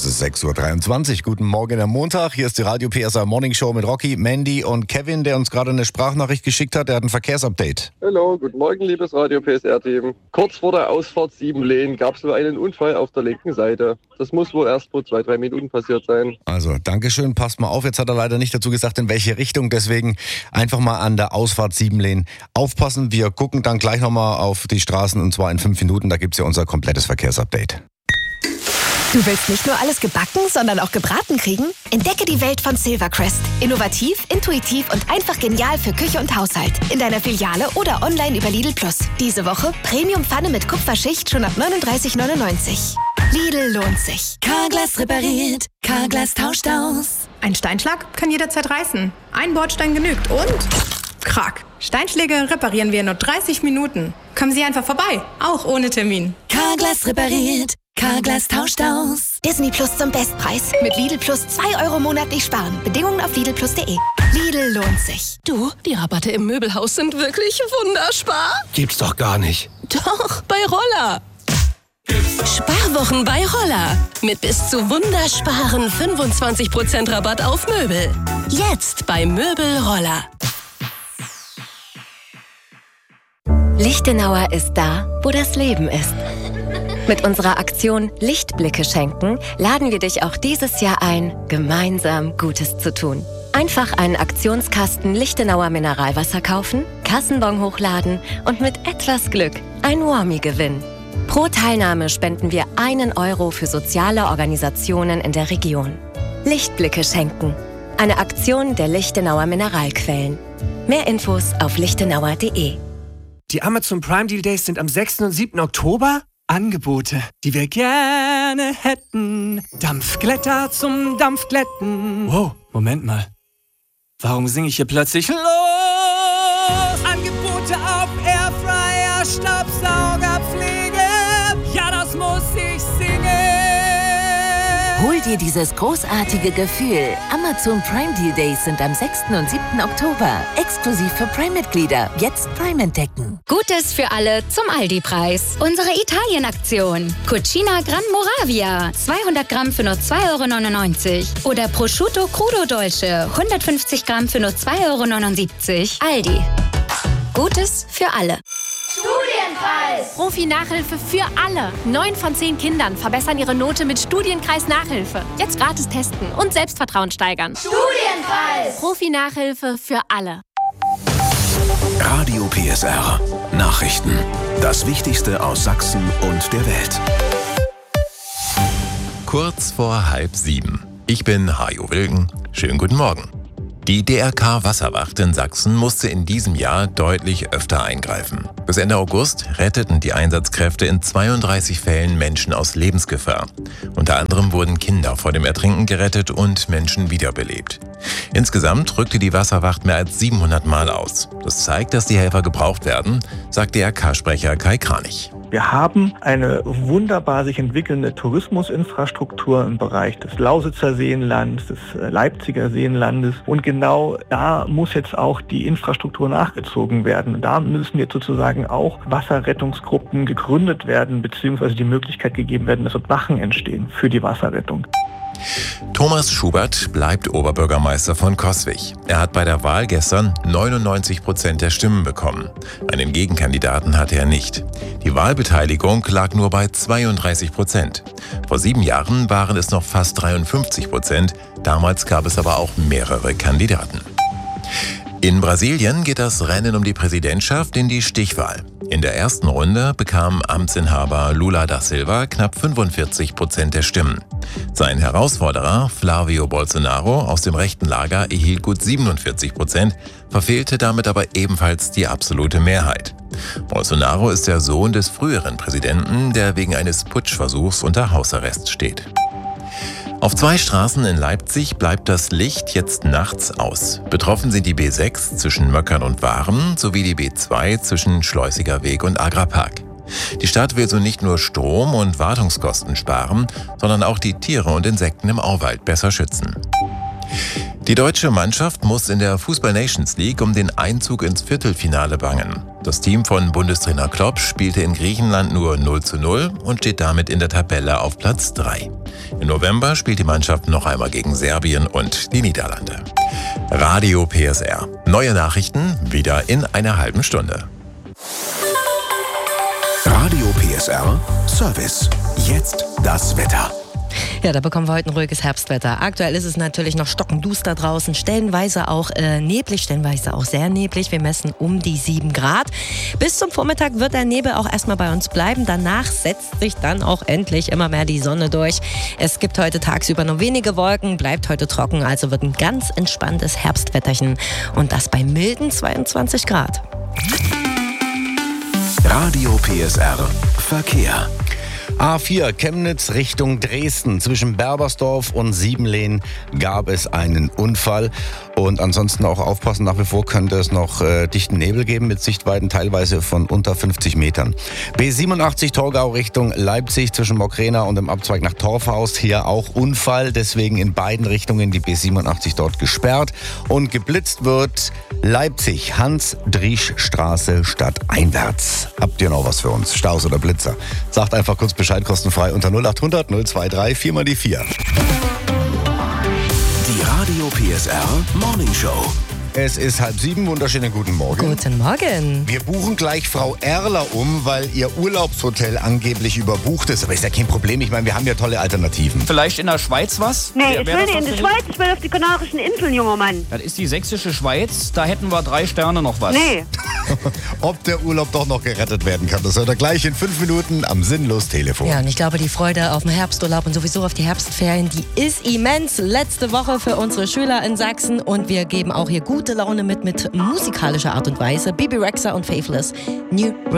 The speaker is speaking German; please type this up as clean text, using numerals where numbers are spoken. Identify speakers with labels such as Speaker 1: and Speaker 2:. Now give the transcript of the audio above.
Speaker 1: Es ist 6.23 Uhr. Guten Morgen am Montag. Hier ist die Radio PSR Morning Show mit Rocky, Mandy und Kevin, der uns gerade eine Sprachnachricht geschickt hat. Der hat ein Verkehrsupdate.
Speaker 2: Hallo, guten Morgen, liebes Radio PSR-Team. Kurz vor der Ausfahrt 7 Lehn gab es wohl einen Unfall auf der linken Seite. Das muss wohl erst vor 2-3 Minuten passiert sein.
Speaker 1: Also, Dankeschön. Passt mal auf. Jetzt hat er leider nicht dazu gesagt, in welche Richtung. Deswegen einfach mal an der Ausfahrt 7 Lehn aufpassen. Wir gucken dann gleich nochmal auf die Straßen und zwar in 5 Minuten. Da gibt es ja unser komplettes Verkehrsupdate.
Speaker 3: Du willst nicht nur alles gebacken, sondern auch gebraten kriegen? Entdecke die Welt von Silvercrest. Innovativ, intuitiv und einfach genial für Küche und Haushalt. In deiner Filiale oder online über Lidl Plus. Diese Woche Premium-Pfanne mit Kupferschicht schon ab 39,99. Lidl lohnt sich.
Speaker 4: Carglass repariert, Carglass tauscht aus.
Speaker 5: Ein Steinschlag kann jederzeit reißen. Ein Bordstein genügt und... Krack. Steinschläge reparieren wir in nur 30 Minuten. Kommen Sie einfach vorbei, auch ohne Termin.
Speaker 4: Carglass repariert, Carglass tauscht aus.
Speaker 3: Disney Plus zum Bestpreis. Mit Lidl Plus 2 € monatlich sparen. Bedingungen auf lidlplus.de. Lidl lohnt sich.
Speaker 6: Du, die Rabatte im Möbelhaus sind wirklich wunderbar.
Speaker 7: Gibt's doch gar nicht.
Speaker 6: Doch, bei Roller. Sparwochen bei Roller. Mit bis zu wundersparen 25% Rabatt auf Möbel. Jetzt bei Möbel Roller.
Speaker 8: Lichtenauer ist da, wo das Leben ist. Mit unserer Aktion Lichtblicke schenken laden wir dich auch dieses Jahr ein, gemeinsam Gutes zu tun. Einfach einen Aktionskasten Lichtenauer Mineralwasser kaufen, Kassenbon hochladen und mit etwas Glück ein Warmie gewinnen. Pro Teilnahme spenden wir 1 € für soziale Organisationen in der Region. Lichtblicke schenken. Eine Aktion der Lichtenauer Mineralquellen. Mehr Infos auf lichtenauer.de.
Speaker 7: Die Amazon Prime Deal Days sind am 6. und 7. Oktober. Angebote, die wir gerne hätten. Dampfglätter zum Dampfglätten. Wow, Moment mal. Warum singe ich hier plötzlich los? Angebote auf Airfryer, Staubsaugerpflege. Ja, das muss ich singen.
Speaker 4: Hol dir dieses großartige Gefühl. Amazon Prime Deal Days sind am 6. und 7. Oktober. Exklusiv für Prime-Mitglieder. Jetzt Prime entdecken.
Speaker 9: Gutes für alle zum Aldi-Preis. Unsere Italien-Aktion. Cucina Gran Moravia. 200 Gramm für nur 2,99 €. Oder Prosciutto Crudo Dolce. 150 Gramm für nur 2,79 €. Aldi. Gutes für alle.
Speaker 10: Studienkreis! Profi-Nachhilfe für alle. 9 von 10 Kindern verbessern ihre Note mit Studienkreis-Nachhilfe. Jetzt gratis testen und Selbstvertrauen steigern.
Speaker 9: Studienkreis!
Speaker 10: Profi-Nachhilfe für alle.
Speaker 11: Radio PSR. Nachrichten. Das Wichtigste aus Sachsen und der Welt.
Speaker 12: Kurz vor 6:30. Ich bin Hajo Wilken. Schönen guten Morgen. Die DRK Wasserwacht in Sachsen musste in diesem Jahr deutlich öfter eingreifen. Bis Ende August retteten die Einsatzkräfte in 32 Fällen Menschen aus Lebensgefahr. Unter anderem wurden Kinder vor dem Ertrinken gerettet und Menschen wiederbelebt. Insgesamt rückte die Wasserwacht mehr als 700 Mal aus. Das zeigt, dass die Helfer gebraucht werden, sagt DRK-Sprecher Kai Kranich.
Speaker 13: Wir haben eine wunderbar sich entwickelnde Tourismusinfrastruktur im Bereich des Lausitzer Seenlands, des Leipziger Seenlandes. Und genau da muss jetzt auch die Infrastruktur nachgezogen werden. Da müssen jetzt sozusagen auch Wasserrettungsgruppen gegründet werden, beziehungsweise die Möglichkeit gegeben werden, dass dort Wachen entstehen für die Wasserrettung.
Speaker 12: Thomas Schubert bleibt Oberbürgermeister von Coswig. Er hat bei der Wahl gestern 99% der Stimmen bekommen. Einen Gegenkandidaten hatte er nicht. Die Wahlbeteiligung lag nur bei 32%. Vor 7 Jahren waren es noch fast 53%. Damals gab es aber auch mehrere Kandidaten. In Brasilien geht das Rennen um die Präsidentschaft in die Stichwahl. In der ersten Runde bekam Amtsinhaber Lula da Silva knapp 45% der Stimmen. Sein Herausforderer Flavio Bolsonaro aus dem rechten Lager erhielt gut 47%, verfehlte damit aber ebenfalls die absolute Mehrheit. Bolsonaro ist der Sohn des früheren Präsidenten, der wegen eines Putschversuchs unter Hausarrest steht. Auf 2 Straßen in Leipzig bleibt das Licht jetzt nachts aus. Betroffen sind die B6 zwischen Möckern und Waren sowie die B2 zwischen Schleusiger Weg und Agrarpark. Die Stadt will so nicht nur Strom- und Wartungskosten sparen, sondern auch die Tiere und Insekten im Auwald besser schützen. Die deutsche Mannschaft muss in der Fußball-Nations League um den Einzug ins Viertelfinale bangen. Das Team von Bundestrainer Klopp spielte in Griechenland nur 0:0 und steht damit in der Tabelle auf Platz 3. Im November spielt die Mannschaft noch einmal gegen Serbien und die Niederlande. Radio PSR. Neue Nachrichten wieder in einer halben Stunde.
Speaker 11: Radio PSR Service. Jetzt das Wetter.
Speaker 14: Ja, da bekommen wir heute ein ruhiges Herbstwetter. Aktuell ist es natürlich noch stockenduster draußen, stellenweise auch neblig, stellenweise auch sehr neblig. Wir messen um die 7 Grad. Bis zum Vormittag wird der Nebel auch erstmal bei uns bleiben. Danach setzt sich dann auch endlich immer mehr die Sonne durch. Es gibt heute tagsüber nur wenige Wolken, bleibt heute trocken, also wird ein ganz entspanntes Herbstwetterchen. Und das bei milden 22 Grad.
Speaker 11: Radio PSR Verkehr.
Speaker 1: A4 Chemnitz Richtung Dresden. Zwischen Berbersdorf und Siebenlehn gab es einen Unfall. Und ansonsten auch aufpassen, nach wie vor könnte es noch dichten Nebel geben mit Sichtweiten teilweise von unter 50 Metern. B87 Torgau Richtung Leipzig zwischen Mockrena und dem Abzweig nach Torfhaus. Hier auch Unfall, deswegen in beiden Richtungen die B87 dort gesperrt. Und geblitzt wird Leipzig, Hans-Driesch-Straße stadteinwärts. Habt ihr noch was für uns? Staus oder Blitzer? Sagt einfach kurz Bescheid, kostenfrei unter 0800 023 4 mal die 4.
Speaker 11: Die Radio PSR Morning Show.
Speaker 1: Es ist 6:30, wunderschönen guten Morgen.
Speaker 14: Guten Morgen.
Speaker 1: Wir buchen gleich Frau Erler um, weil ihr Urlaubshotel angeblich überbucht ist. Aber ist ja kein Problem, ich meine, wir haben ja tolle Alternativen.
Speaker 15: Vielleicht in der Schweiz was?
Speaker 16: Nee, ich will nicht in die Schweiz, ich will auf die Kanarischen Inseln, junger Mann.
Speaker 15: Das ist die sächsische Schweiz, da hätten wir 3 Sterne noch was.
Speaker 16: Nee.
Speaker 1: Ob der Urlaub doch noch gerettet werden kann, das hört ihr gleich in 5 Minuten am Sinnlos-Telefon.
Speaker 14: Ja, und ich glaube, die Freude auf den Herbsturlaub und sowieso auf die Herbstferien, die ist immens. Letzte Woche für unsere Schüler in Sachsen und wir geben auch hier gute Laune mit musikalischer Art und Weise. Bibi Rexha und Faithless. New